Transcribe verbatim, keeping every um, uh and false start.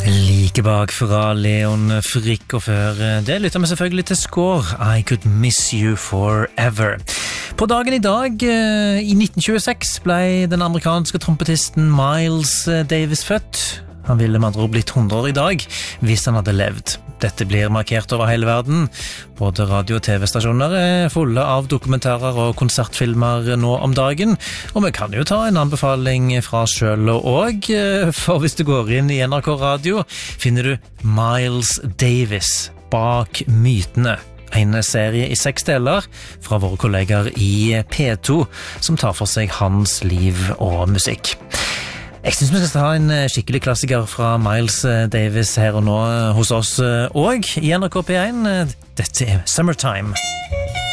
Like bak fra Leon Frick og før det lytter vi selvfølgelig til Score, I Could Miss You Forever. På dagen i dag, i nitten tjueseks, ble den amerikanske trompetisten Miles Davis født. Han ville med andre ord blitt hundre år i dag, hvis han hadde levd. Dette blir markert over hele verden. Både radio- og tv-stasjoner er fulle av dokumentarer og konsertfilmer nå om dagen. Og vi kan jo ta en anbefaling fra oss selv også, for hvis du går inn i N R K Radio, finner du Miles Davis bak mytene. En serie i seks deler fra våre kolleger i P to, som tar for seg hans liv og musikk. Jeg synes vi skal ha en skikkelig klassiker fra Miles Davis her og nå hos oss og i N R K P one. Dette er Summertime.